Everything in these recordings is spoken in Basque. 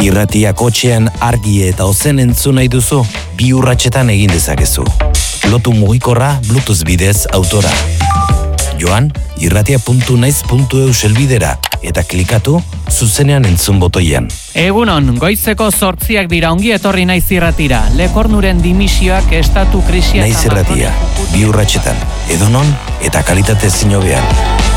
Irratia kotxean argi eta ozen entzun nahi duzu, 2 urratsetan egin dezakezu. Lotu mugikorra Bluetooth bidez autora. Joan, irratia.naiz.eu selbidera eta klikatu zuzenean entzun botoian. Egunon, goizeko 8 dira, ongi etorri Naiz Irratira. Lekornuren dimisioak estatu krisia... Naiz Irratia, 2 urratsetan, edonon eta kalitate ezin hobean.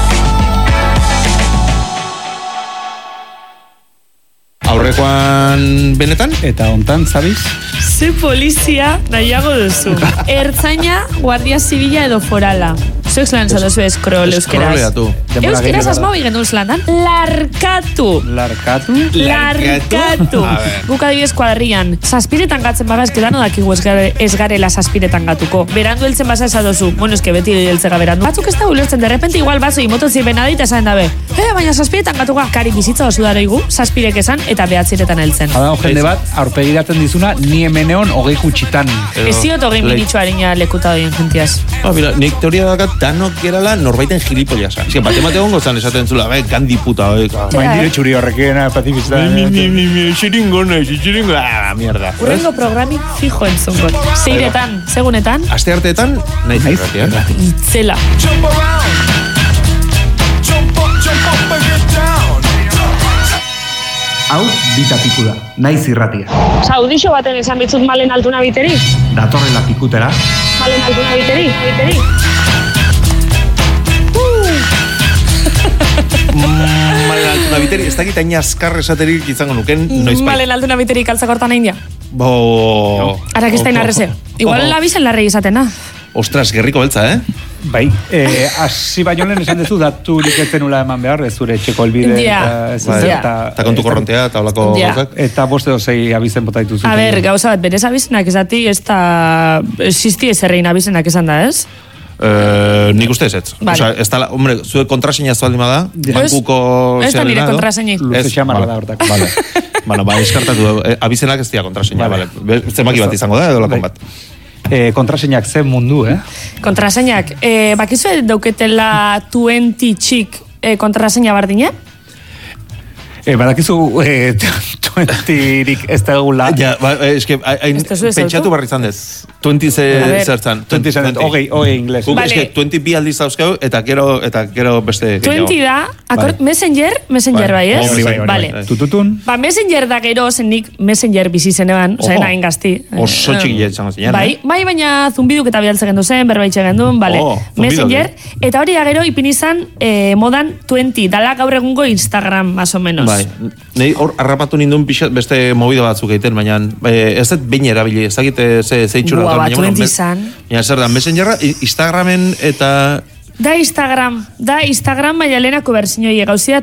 Aurrekoan benetan? Eta hontan, zabiz? Ze polizia nahiago duzu. Ertzaina, guardia zibila edo forala. Zuek zelan zadozu eskrol euskeraz. Euskeraz asmau igendun zelandan. Larkatu. Guk adibidez kuadrian. Zazpiretan gatzen bagaz, kedano dakigu ez garela zazpiretan gatuko. Berandu heltzen basa esadozu. Bueno, eske beti heltzega berandu. Batzuk ez da ulertzen, derrepente igual bazoi motozi benadit esan dabe. Baina zazpiretan gatuko. Kari bizitza osu daroigu, zazpirek esan eta behatziretan heltzen. Hada jende bat, aurpegiratzen dizuna, ni hemeneon 20 kutsitan. Ez ziot 20 minitxo harina lekuta doien jentiaz. Mira, nik teoria dakat danok gerala norbaiten gilipollasa. Ez que bate egongo zan esaten zula, gandi puta. Baindire txuri horrekin, patipizta. Xiringo, mierda. Urrengo programik fijo entzungot. Zeiretan, segunetan. Aste arteetan, Naiz Irratia. Itzela. Hau, bitapiku da, Naiz Irratia. Audixo baten esan bitzut Malen Altuna biteri? Datorrela pikutera. Malen Altuna biteri? Malen Altuna biteri, ez dakit hain azkar esaterik izango nuken, noiz bai. Malen Altuna biteri kaltzakortan hain dia? Arak ez da inarreze. Igual labizen larrei izatena. Ostras, gerriko beltza, Bai, hasi baino lehen esan dezu datu liketzen ula eman behar, ez zure etxeko elbide eta kontu korrontea eta olako gauzak. Eta 5 edo 6 abizen bota dituzu. A ber, gauza bat, berez abizenak ezati, ez da existi ezerrein abizenak esan da, ez? Nik uste ez. Osa, ez da, hombre, zue kontraseina ez baldin bada, bankuko... Ez da nire kontraseini. Luze xamarra da hortako. Bueno, eskartatu, abizenak ez dira kontraseina, bale. Zenbaki bat izango da, edo lakon bat. Kontraseinak zen mundu, Kontraseinak, bakizu dauketela 20 txik kontraseina bardine? Badakizu 20-rik ez da egula. Ja, eske, pentsatu barri zan dez. 20 zertzan. 20 zen, hogei ingles. Eske, 20 bi aldiz dauzkeu, eta gero beste... 20 da, Messenger bai, ez? Bai. Tututun. Messenger da gero, zenik Messenger bizi zenean, oza, nahin gazti. Oso txiki jetzango zinean, Bai, baina zumbiduk eta bialtze gendu zen, berbaitxe gendun, bale. Messenger, eta hori gero ipin izan modan 20, dala gaur egungo Instagram, más o menos. Nei hor harrapatu nindun beste movida batzuk egiten, baina ez dut behin erabili, ez dakit zeitxura. Gua, 20 izan. Baina zer da, Messengerra, Instagramen eta... Da Instagram baina lehenako berzinoi gauzia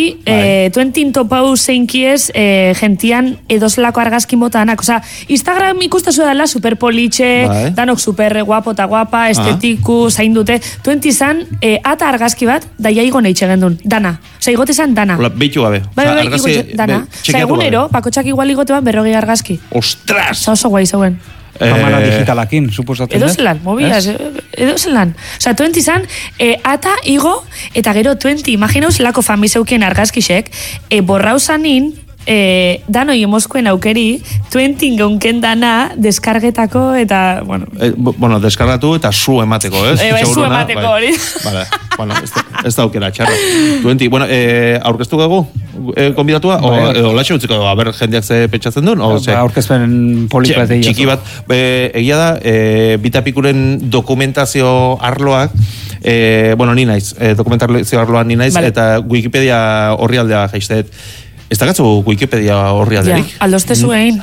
20 topau zeinkiez gentian edozelako argazki motanak. Osa, Instagram ikustazu dela superpolitxe, danok super guapo eta guapa, estetiku, zain dute. 20 izan, ata argazki bat, da jaigo nahi txegendun. Dana. Osa, igote izan dana. Beitu gabe. Bai, dana. Osa, egunero, pakotxak igual igote ban 40 argazki. Ostras! Oso guai zauen. Kamara digitalakin, suposatzen. Edo zelan, mobilaz, edo zelan. Osa, 20 izan, ata, igo, eta gero 20, imaginauz lako famizeukien argazkisek, borrauzanin, danoi emozkoen aukeri, 20 gaunken dana deskargetako, eta, bueno, deskargatu eta zu emateko, ez? Zu emateko hori. Vale, bueno, ez da aukera, txarra. 20, bueno, aurkeztu gegu, konbidatua, o latxe utziko, a ber, jendeak ze petxatzen duen? Aurkezpen polikoa ez txiki bat, egia da, bitapikuren dokumentazio arloak, bueno, ni naiz, dokumentazio arloan ni naiz, eta Wikipedia horri aldea jaizteet. Ez da gatzu Wikipedia horri alderik? Ja, aldoztezu egin.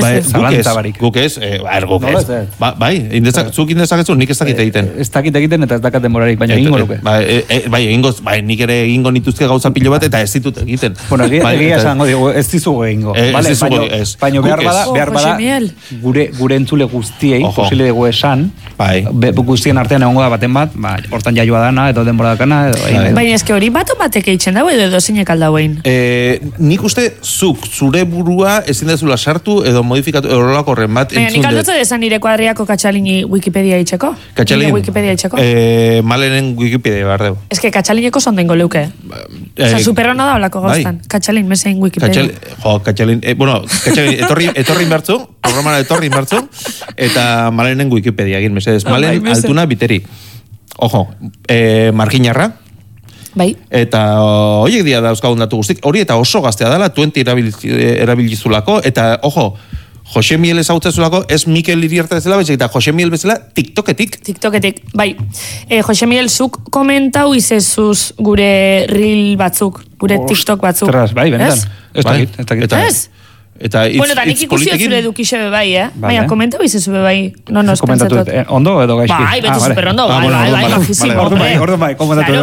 Guk ez. Bai, zuk indezaketzu, nik ez dakit egiten. Ez dakit egiten eta ez dakat demorarik, baina egingo luke. Bai, nik ere egingo nituzke gauza pilo bat eta ez ditut egiten. Bueno, egia esango digu, ez dizugu egingo. Baina behar bada, gure entzule guztiei, posile dugu esan, guztien artean egongo da baten bat, hortan jaioa dana, edo denbora dakana, edo... Baina eske hori bato batek eitzen dago edo zinek aldagoen? nik uste zure burua ezin dezula sartu edo modifikatu horrelako horren bat entzun dut. Nik aldotze desan nire kuadriako Katxalini Wikipedia itxeko? Katxalin? Wikipedia itxeko? Malenen Wikipedia behar dugu. Ez que Katxalineko zondengo leuke. Osa, superrona da olako gauztan. Katxalin, mesein Wikipedia. Katxalin, etorri inbertzu, programara etorri inbertzu, eta Malenen Wikipedia egin, mesedez. Malen altuna biteri. Ojo, marginarra. Bai. Eta horiek dira dauzkagun datu guztik. Hori eta oso gaztea dela, 20 erabilizulako, eta ojo, Jose Miel ezautzezulako, ez Mikel Iriarte bezala, eta Jose Miel bezala TikToketik. TikToketik, bai. Jose Miel, zuk komentau izezuz gure reel batzuk, gure TikTok batzuk. Ostras, bai, benetan. Ez dakit. Ez? Bueno, eta nik ikusi zure edukixe bebai, Baina, komentau izezu bebai. No, komentatu, ondo edo gaizki? Bai, betu super ondo, bai, majísimo. Ordu bai, komentatu.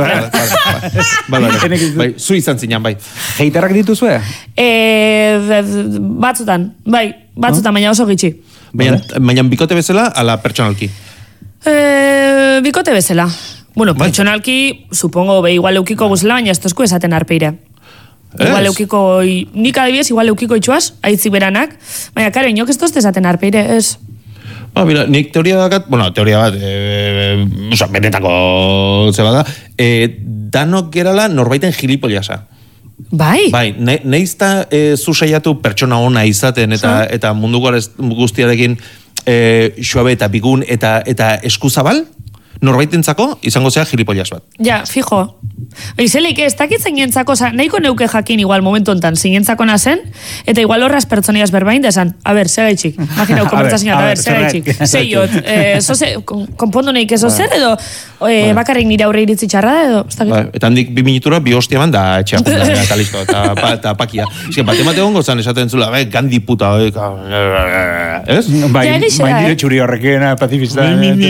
Bai, zu izan zinan, bai. Heiterrak dituzue? Batzutan, bai, baina oso gitxi. Baina bikote bezala, ala pertsonalki? Bikote bezala. Bueno, pertsonalki, supongo, igual eukiko guzela, baina ez tozku esaten arpeire. Igual eukiko, nik adibidez, igual eukiko itxuaz, aitzik beranak, baina, karo, inok ez tozte esaten arpeire, ez? Mira, nik teoria dakat, teoria bat, benetako zeba da, danok gerala norbaiten gilipoliasa. Bai? Bai, neizta zu saiatu pertsona ona izaten eta munduko guztiarekin suabe eta bigun eta eskuzabal, norbaitentzako izango zea gilipolias bat. Ja, fijo. Izelik, ez dakitzen gentzako, nahiko neuke jakin igual momentu ontan zingentzako nazen, eta igual horraz pertsoniaz berbain desan. A ber, segaitxik. Imaginau, konbertsazioa, a ber, segaitxik. Zeiot, konpondu nahik eso zer edo bakarrik nire aurre iritzi txarra edo? Eta handik 2 minutura bi hostia man da etxea eta listo, eta pakia. Batemate hongo zan esaten zula, gandi puta, ez? Bai, nire txuri horrekin, pacifista.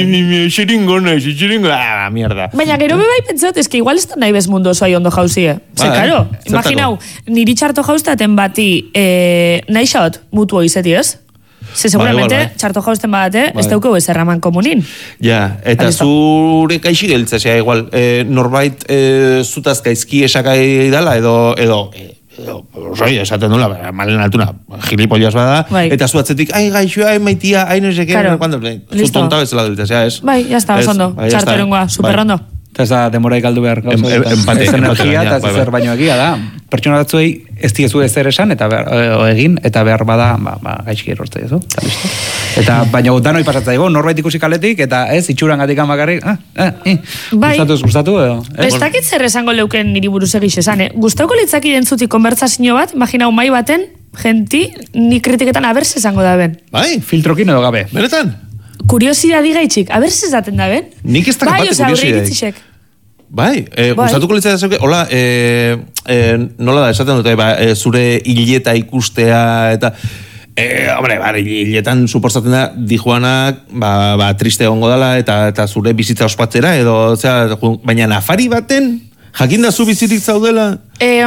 Mierda. Baina gero bebai pentsat, eske igual ez da nahi bez mundu osoa ondo jauzie. Karo, imaginau, niri txarto jauztaten bati nahi xaot mutuo izeti ez? Seguramente, txarto jauzten badate, ez daukeu ez erraman komunin. Ja, eta zure kaixi geltzea, igual, norbait zutaz gaizki esakai dala, edo esaten dula, malen altuna, gilipolias bada, eta zu atzetik, gaixoa, maitia, no sé qué, zu tonta bezala deltzea, ez? Bai, jazta, osondo, txartorengoa, superrondo. Eta ez da demorai galdu behar gauza. Ez energia eta ez zer baino egia da. Pertsona batzuei ez diezu ezer esan eta egin, eta behar bada gaizki erortza ezo. Eta baina danoi pasatza ego, norbait ikusi kaletik, eta ez, itxuran gatik amakarrik, gustatu edo. Ez dakit zer esango leuken niri buruz egiz esan, gustauko litzaki dentzutik konbertsazio bat, imaginau mai baten, genti, ni kritiketan aberse esango da ben. Bai, filtrokin edo gabe. Benetan? Kuriosidadi gaitxik, aberse esaten da ben? Nik ez dakapate kuriosidadi. Bai, gustatuko litzak esan, hola, nola da, esaten dute, zure hileta ikustea, eta, hombre, hiletan suportatzen da, dijoanak, triste ongo dela, eta zure bizitza ospatzera, edo, baina nafari baten, jakin da zu bizitik zaudela?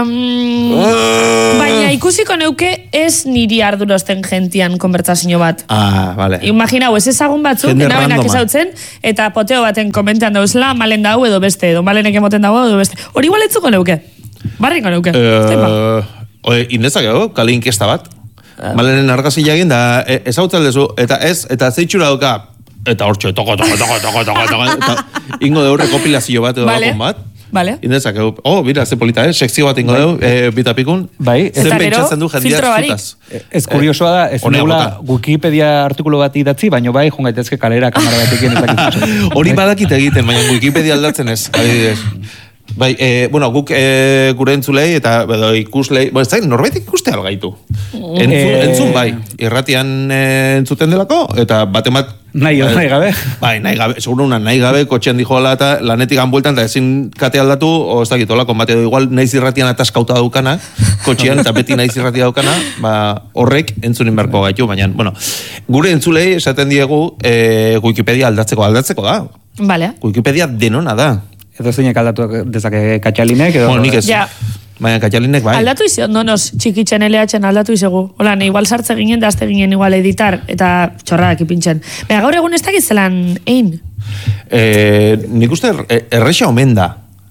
Baina ikusiko neuke ez niri ardurozten gentian konbertsazio bat. Vale. Imaginau, ez ezagun batzuk, nabenak ezautzen, eta poteo baten komentean dauzela, malen dau edo beste, edo malenek emoten dago edo beste. Hori igual etzuko neuke. Barriko neuke. Indezak ego, kale inkesta bat. Malenen argazila egin da, ezautzen dezu, eta ez, eta zeitxura duka, eta hortxo, toko, ingo de horre kopilazio bat edo bakon bat. Vale. Indezak, mira, ze polita, sekzio bat ingo deu, bitapikun. Bai. Zer pentsatzen du jendeak zutaz. Ez kuriosoa da, ez neula Wikipedia artikulu bat idatzi, baina bai, jongaitezke kalera kamara batekin ezakit. Hori badakit egiten, baina Wikipedia aldatzen ez, adibidez. Bai, guk gure entzulei eta ikuslei, ez zain, norbaitek ikuste algaitu. Entzun bai, irratian entzuten delako, eta batemat... Nahi gabe. Bai, nahi gabe, seguro una nahi gabe, kotxean dijoala eta lanetik ganbueltan, eta ezin kate aldatu, o ez dakit, olako, bate igual naiz irratian ataskauta daukana, kotxean, eta beti naiz irratia daukana, horrek entzunin berko gaitu, baina, gure entzulei esaten diegu Wikipedia aldatzeko da. Vale. Wikipedia denona da. Edo zeinek aldatu dezake Katxalinek, edo... Nik ez. Baina Katxalinek, bai. Aldatu izo, nonos, txikitzen LH-en aldatu izegu. Hola, igual sartze ginen, da azte ginen igual editar, eta txorradak ipintzen. Baina gaur egun ez dakit zelan egin? Nik uste erresa omen da.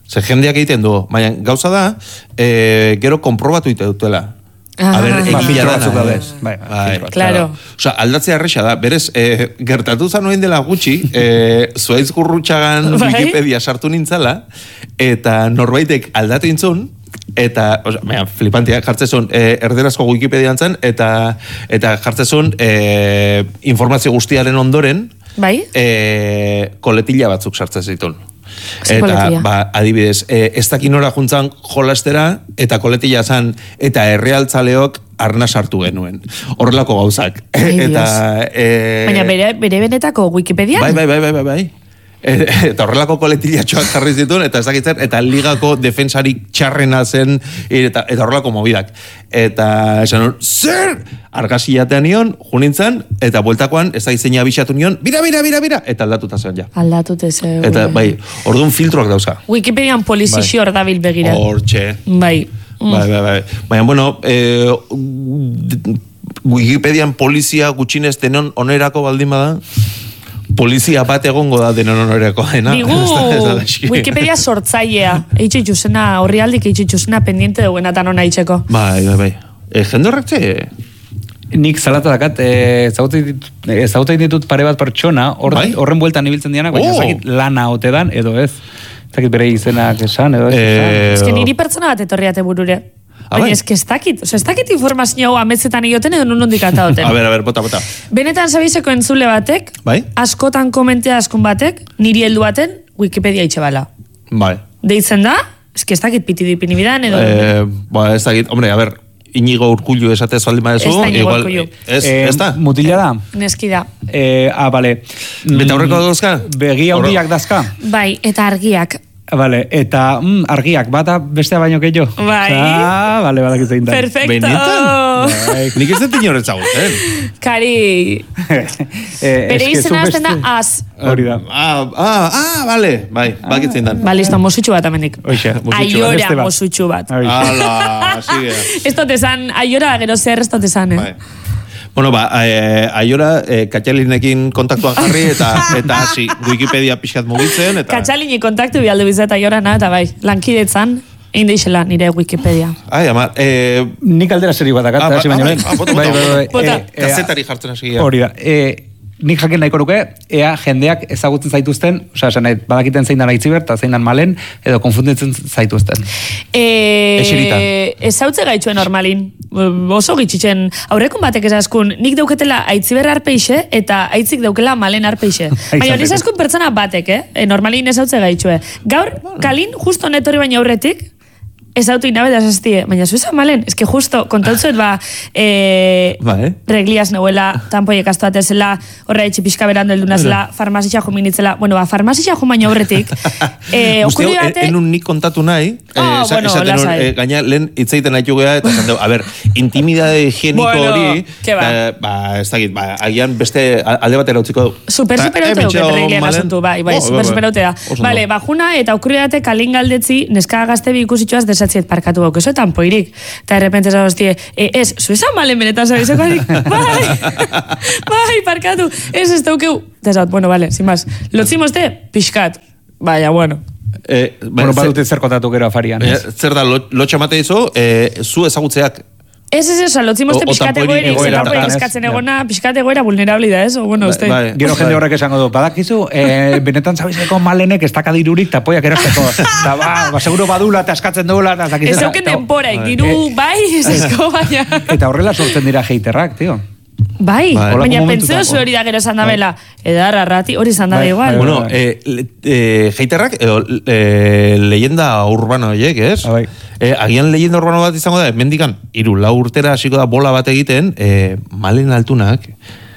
Ze jendeak egiten du, baina gauza da, gero konprobatu ite dutela. A ber, egia dana. Bai, claro. Osa, aldatzea erresa da, berez, gertatu zanuen dela gutxi, zuaiz gurrutxagan Wikipedia sartu nintzala, eta norbaitek aldatu intzun, eta, flipantia, jartzezun, erderazko Wikipedia antzan, eta jartzezun, informazio guztiaren ondoren, koletilla batzuk sartzen zitun. Eta, adibidez, ez dakin nora juntzan jolastera, eta koletilla zan, eta errealtzaleok arna sartu genuen. Horrelako gauzak. Baina bere benetako Wikipedia? Bai. Eta horrelako koletillatxoak jarri zituen, eta ez dakitzen, eta ligako defensarik txarrena zen, eta horrelako mobidak. Eta esan zer! Argasi jatean nion, junintzen, eta bueltakoan, ez da izeina abixatu nion, bira, eta aldatuta zen ja. Aldatute zen. Eta, bai, orduan filtroak dauza. Wikipedian polizixi hor dabil begira. Hortxe. Bai. Baina, bueno, Wikipedian polizia gutxinez denon onerako baldin bada, polizia bat egongo da denon onerako dena. Bigu, Wikipedia sortzailea. Eitxe jusena, horri aldik eitxe jusena pendiente duena tan ona itxeko. Bai. Jende horretxe... Nik zalata dakat, ezagutzen ditut pare bat pertsona, horren bueltan ibiltzen dianak, baina ezakit lana ote dan, edo ez. Ezakit bere izenak esan, edo ez. Ez que niri pertsona bat etorriate burure. Baina ez que ez dakit informazio hau ametzetan egoten edo nondik ataoten. A ver, bota. Benetan zabizeko entzule batek, askotan komentea askun batek, niri heldu baten, Wikipedia itxebala. Bai. Deitzen da, ez que ez dakit pitidipini bidan, edo... Ez dakit, hombre, a ver, Inigo Urkullu esatez baldin badezu, igual, ez da? Mutila da? Neski da. Bale. Beta horreko dazka? Begi handiak dazka? Bai, eta argiak. Bale, eta argiak, bata bestea baino keio? Bai. Bale, badakitzein da. Perfecto. Benetan? Nik ez dut inoretzago, Kari. Bere izena azten da az. Hori da. Bale. Bai, bakitzein da. Ba, listo, mosutxu bat amendik. Aiora mosutxu bat. Ala, sigue. Ez tote zan, aiora gero zer ez tote zan, Bai. Bueno, aiora Katxalinekin kontaktuan jarri eta hasi Wikipedia pixkat mugitzen. Katxalinik kontaktu bialdu bizet aiorana, eta bai, lankidetzan, egin deixela nire Wikipedia. Ama, nik aldera seri bat akat, hasi baino lehen. Bota. Kazetari jartzen hasi. Hori da. Nik jakin nahiko nuke, ea jendeak ezagutzen zaituzten, badakiten zein dan aitziber, eta zein dan malen, edo konfunditzen zaituzten. Eseritan. Ezautze gaitxuen normalin, oso gitxitzen, aurrekun batek ezaskun, nik dauketela aitziber arpeixe, eta aitzik daukela malen arpeixe. Baina hori ezaskun pertsona batek, normalin ezautze gaitxue. Gaur, kalin, justo netori baina aurretik, ez autu inabe da zaztie, baina zueza malen, ez que justo kontautzuet regliaz neuela, tanpoiek astuatezela, horra etxe pixka berando eldunazela, farmazitxa juminitzela, farmazitxa jumaino horretik. Enun nik kontatu nahi, gaina lehen itzaiten haitu geha, eta zan a ber, intimidade higieniko hori, ez dakit, agian beste alde batera utziko du. Super-superaute duket reglian asuntu, bai, super-superaute da. Bale, bajuna eta aukuriate kalin galdetzi, neska gazte bi ikusitxoaz desatziet parkatu gauk, eso tanpoirik. Eta errepente zabostie, zuezan malen benetan zabizeko harik? Bai, parkatu. Ez daukeu. Desat, bueno, vale, sin más. Lotzimozte, pixkat. Baina, bueno. Badute zer kontatu gero afarian. Zer da, lotxamate izo, zu ezagutzeak. Ez, lotzimozte pixkate goeri, zerrapoik eskatzen egona, pixkate goera vulnerabli da, ez? Bueno, uste. Gero jende horrek esango du, badakizu, benetan zabizeko malenek ez dakadirurik tapoiak erosteko. Eta seguro badula eta eskatzen dugula. Ez euken denpora, giru bai, ez esko baina. Eta horrela sortzen dira heiterrak, tio. Bai, baina pentseo zu hori da gero esan dabela. Edar, arrati, hori esan dabe igual. Bueno, heiterrak, leyenda urbano horiek, ez? Agian leyenda urbano bat izango da, mendikan, 3-4 urtera hasiko da bola bat egiten, malen altunak,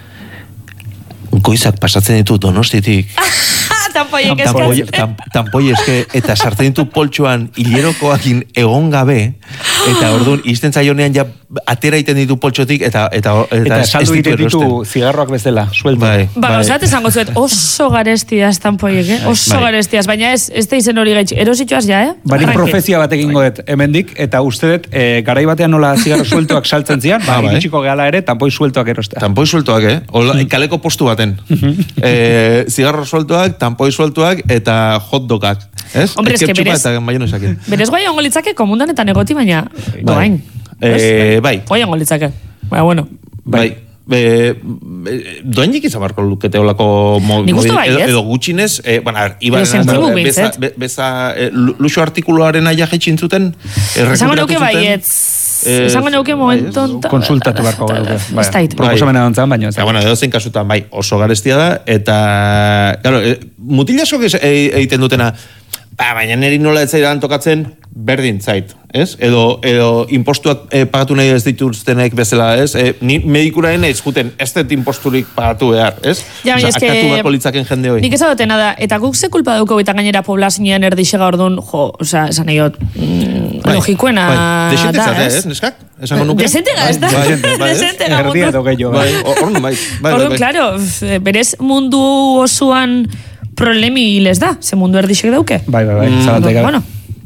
goizak pasatzen ditu Donostitik. Tanpoiek eskatzen. Tanpoiek eta sartzen ditu poltsuan hilerokoakin egon gabe, eta orduan izten zaionean ja atera iten ditu poltsotik, eta saldu iten ditu zigarroak bezala, suelto. Osat esango zuet, oso garestiaz tanpoiek, oso garestiaz, baina ez da izen hori gaitxik, erositxoaz ja, Baina profezia bat egingo dut hemendik, eta uste dut, garai batean nola zigarro sueltoak saltzen zian, iritsiko gehala ere, tanpoi sueltoak erostea. Tanpoi sueltoak, kaleko postu baten. Zigarro sueltoak, tanpoi sueltoak eta hotdogak. Ez? Hombre, eske berez. Berez guai ongo litzake komundan eta negoti, baina doain. Bai. Guai ongo litzake. Baina, bueno. Bai. Doainik izan barko lukete olako edo gutxinez, luxo artikuluaren aia jetxintzuten esango neuke baietz esango neuke momenton konsultatu barko proposamena dantzan, baina edo zein kasutan bai oso garestia da eta mutilasok egiten dutena baina niri nola ez zaidan tokatzen berdin zait, ez? Edo impostuak pagatu nahi ez dituztenek bezala, ez? Ni medikuraen ez juten, ez dut imposturik pagatu behar, ez? Ja, akatu barko litzaken jende hoi. Nik ez adote nada, eta guk ze kulpa duko eta gainera poblazioan erdixega orduan, esan nahi dut, logikoena da, ez? Neskak? Esango nuke? Desentega, ez da? Desentega mundu. Orduan, klaro, berez mundu osoan problemi les da, ze mundu erdixek dauke. Bai, zalantek. Bueno.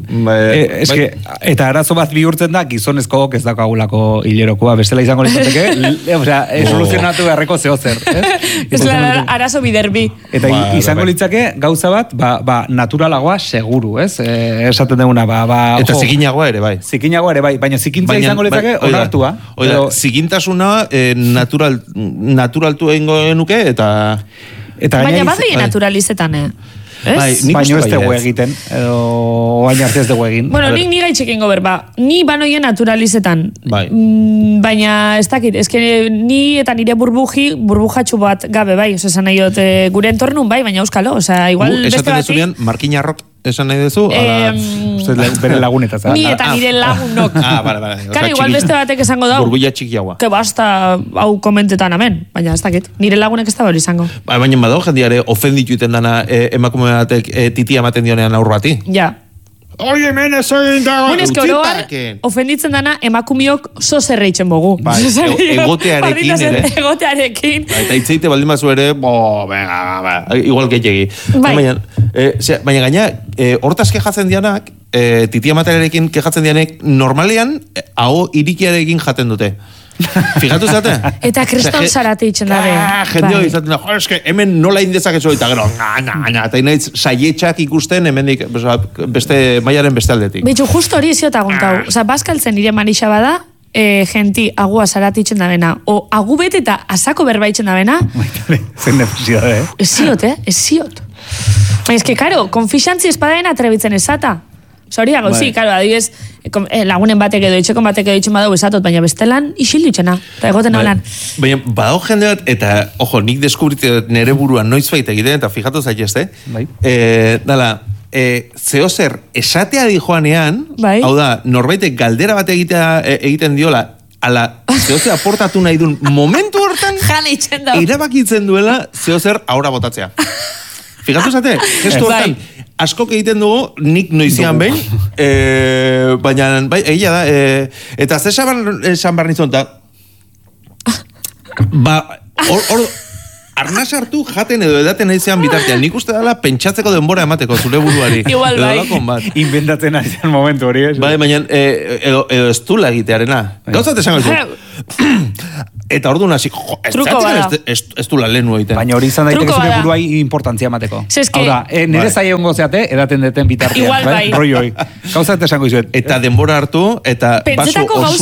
Eta arazo bat bihurtzen da gizonezkoak ez daukagulako hilerokoa, bestela izango litzateke, soluzionatu beharreko zehozer. Ez arazo biderbi. Eta izango litzake gauza bat, naturalagoa seguru, ez? Esaten duguna, eta zikinagoa ere, bai. Zikinagoa ere, bai, baina zikintza izango litzake onartua. Zikintasuna naturaltu egingo nuke, eta... Baina badri naturalizetan, Baina ez dugu egiten, edo oain arte ez dugu egin. Bueno, nik gaitxek ingo berba. Ni banoien naturalizetan. Baina ez dakit, ni eta nire burbujatxu bat gabe, bai. Esan nahi dut gure entornun, bai, baina euskalo. Igual beste batik... Esaten dezunean, markinarrok esan nahi duzu? Bere lagunetaz. Ni eta nire lagunok. Bale. Karo, igual beste batek esango dau. Burbuia txikiagoa. Que basta hau komentetan amen. Baina ez dakit, nire lagunek ez da hori izango. Baina badao jendiare ofenditu iten dana emakume batek titia ematen dionean aur bati. Ja. Oye, hemen ez egin dago. Bueno, eske oroar, ofenditzen dana emakumiok zozerre itxen bogu. Egotearekin ere. Egotearekin. Eta itzeite baldin bazu ere, igual gehiagi. Baina gaina, hortaz kejatzen dianak, titia materiarekin kejatzen dianek, normalean, hau irikiarekin jaten dute. Fijatu zate? Eta kriston zarate itxen dabe. Jende hori izaten da, eske hemen nola indezakezu eta gero, eta inaiz saietxak ikusten hemendik beste maiaren beste aldetik. Bitxu, justo hori iziota aguntau. Osa, baskaltzen nire manixa bada, genti agua zarate itxen dabena, o agu bete eta asako berba itxen dabena. Zen nefesidade, Eziot. Ez que, karo, konfixantzi espadaen atrebitzen esata. Zori sí, claro, adibidez, lagunen batek edo itxekon batek edo itxen badau esatot, baina bestelan isil ditxena, eta egoten holan. Baina, badao jende bat, eta, ojo, nik deskubritu nere buruan noiz baita egiten, eta fijatu zaitezte, zehozer esatea di joanean, hau da, norbaitek galdera bat egiten diola, ala, zehozer aportatu nahi duen momentu hortan, irabakitzen duela zehozer aurra botatzea. Fijatu zate, gestu hortan, askok egiten dugu, nik noizian behin, baina, egia da, eta ze esan behar nizon, arnaz hartu jaten edo edaten aizean bitartean, nik uste dela pentsatzeko denbora emateko zure buruari. Igual bai. Inventatzen aizean momentu hori, ez? Bai, baina, edo ez du lagitearena. Gauzat esango zu. Eta orduan hasi, ez du la lehenu egiten. Baina hori izan daiteke zure buruai importantzia emateko. Hau da, nire zaila ongo zeate, edaten deten bitartean. Igual bai. Gauzat esango izuet. Eta denbora hartu, eta